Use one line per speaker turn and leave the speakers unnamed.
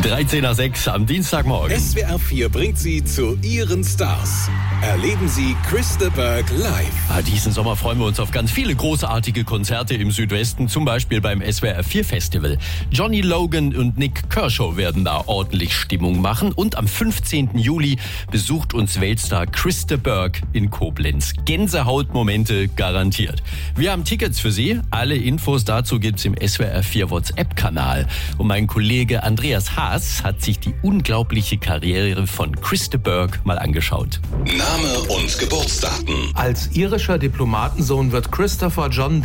13:06 am Dienstagmorgen.
SWR 4 bringt Sie zu Ihren Stars. Erleben Sie Chris de Burgh live.
Diesen Sommer freuen wir uns auf ganz viele großartige Konzerte im Südwesten, zum Beispiel beim SWR 4 Festival. Johnny Logan und Nick Kershaw werden da ordentlich Stimmung machen. Und am 15. Juli besucht uns Weltstar Chris de Burgh in Koblenz. Gänsehautmomente garantiert. Wir haben Tickets für Sie. Alle Infos dazu gibt's im SWR 4 WhatsApp-Kanal. Und mein Kollege Andreas Haas hat sich die unglaubliche Karriere von Chris de Burgh mal angeschaut.
Name und Geburtsdaten.
Als irischer Diplomatensohn wird Christopher John